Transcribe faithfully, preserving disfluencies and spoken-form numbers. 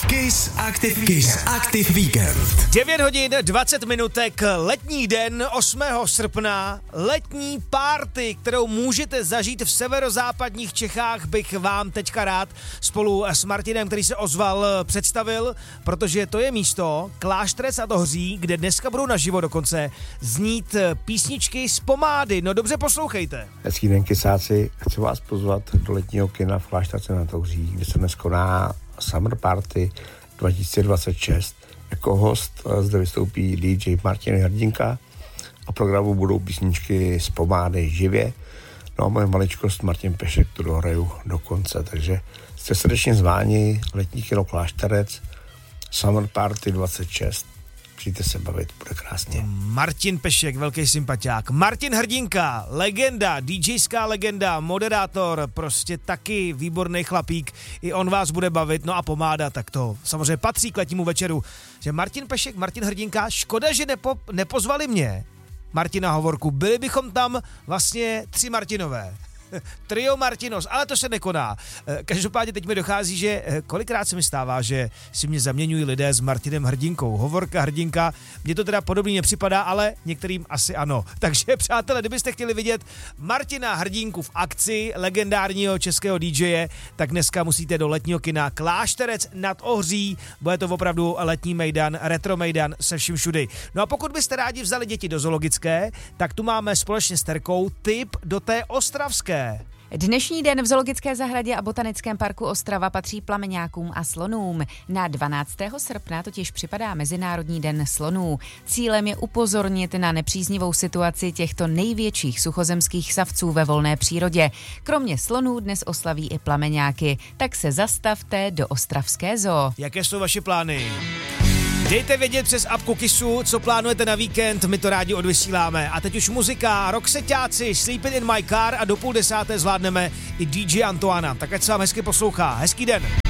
Kiss Active, Kiss Active Weekend. devět hodin dvacet minutek, letní den osmého srpna, letní party, kterou můžete zažít v severozápadních Čechách, bych vám teďka rád spolu s Martinem, který se ozval, představil, protože to je místo Klášterec a Tohří, kde dneska budou naživo dokonce znít písničky z Pomády. No dobře poslouchejte. Hezký den, kysáci. Chci vás pozvat do letního kina v Klášterce na Tohří, kde se dnes koná Summer Party dva tisíce dvacet šest. Jako host zde vystoupí dý džej Martin Hrdinka a programu budou písničky z Pomády živě. No a moje maličkost Martin Pešek tu dohraju do konce, takže jste srdečně zváni, letní kino Klášterec, Summer Party dvacet šest. Přijďte se bavit, bude krásně. Martin Pešek, velký sympatiák. Martin Hrdinka, legenda, DJská legenda, moderátor, prostě taky výborný chlapík. I on vás bude bavit, no a Pomáda, tak to samozřejmě patří k letnímu večeru. Že Martin Pešek, Martin Hrdinka, škoda, že nepo, nepozvali mě, Martina Hovorku. Byli bychom tam vlastně tři Martinové. Trio Martinos, ale to se nekoná. Každopádně teď mi dochází, že kolikrát se mi stává, že si mě zaměňují lidé s Martinem Hrdinkou. Hovorka, Hrdinka, mně to teda podobně nepřipadá, ale některým asi ano. Takže přátelé, kdybyste chtěli vidět Martina Hrdinku v akci, legendárního českého dý džeje, tak dneska musíte do letního kina Klášterec nad Ohří. Bude to opravdu letní mejdan, retro mejdan se vším všudy. No a pokud byste rádi vzali děti do zoologické, tak tu máme společně s Terkou tip do té ostravské. Dnešní den v Zoologické zahradě a Botanickém parku Ostrava patří plameňákům a slonům. Na dvanáctého srpna totiž připadá Mezinárodní den slonů. Cílem je upozornit na nepříznivou situaci těchto největších suchozemských savců ve volné přírodě. Kromě slonů dnes oslaví i plameňáky, tak se zastavte do ostravské zoo. Jaké jsou vaše plány? Dejte vědět přes apku Kissu, co plánujete na víkend, my to rádi odvysíláme. A teď už muzika, Roxeťáci, Sleeping in my car a do půl desáté zvládneme i dý džej Antoana. Tak ať se vám hezky poslouchá. Hezký den.